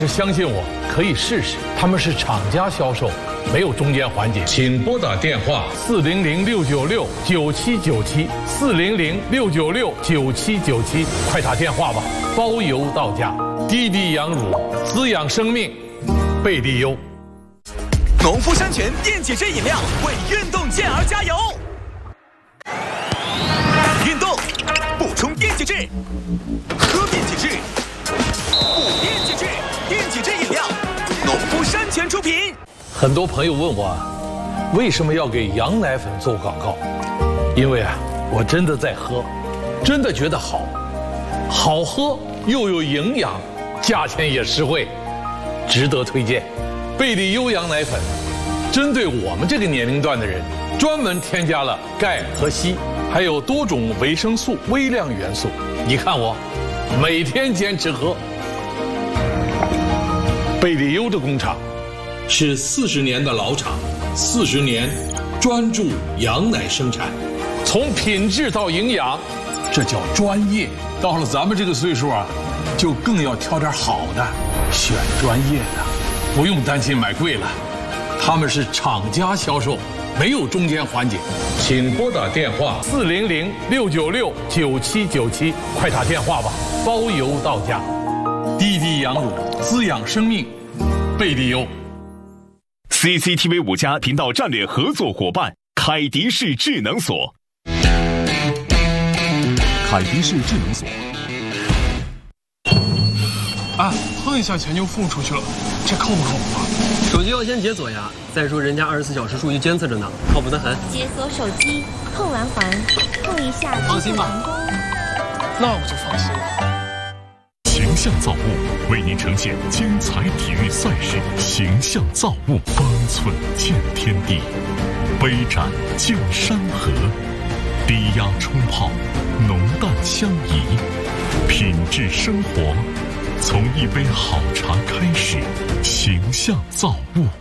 相信我，可以试试。他们是厂家销售，没有中间环节。请拨打电话400-696-9797，400-696-9797，快打电话吧，包邮到家。滴滴羊乳，滋养生命，贝利优。 农夫山泉电解质饮料为运动健儿加油。运动补充电解质，喝电解质，补电解质，电解质饮料，农夫山泉出品。 很多朋友问我，为什么要给羊奶粉做广告？因为我真的在喝，真的觉得好，好喝又有营养，价钱也实惠，值得推荐。贝利优羊奶粉，针对我们这个年龄段的人，专门添加了钙和硒，还有多种维生素、微量元素。你看我，每天坚持喝。贝利优的工厂是40年的老厂，40年专注羊奶生产，从品质到营养，这叫专业。到了咱们这个岁数就更要挑点好的，选专业的，不用担心买贵了。他们是厂家销售，没有中间环节。请拨打电话400-696-9797，快打电话吧，包邮到家。滴滴羊乳，滋养生命，贝利优。 CCTV 5家频道战略合作伙伴凯迪士智能锁。 凯迪士智能锁。 碰一下钱就付出去了，这靠不靠谱啊？ 手机要先解锁呀，再说人家24小时数据监测着呢，靠谱得很。 解锁手机，碰完环，碰一下， 放心吧。 那我就放心了。 形象造物为您呈现精彩体育赛事，形象造物，方寸见天地，杯盏见山河，低压冲泡，浓淡相宜，品质生活，从一杯好茶开始，形象造物。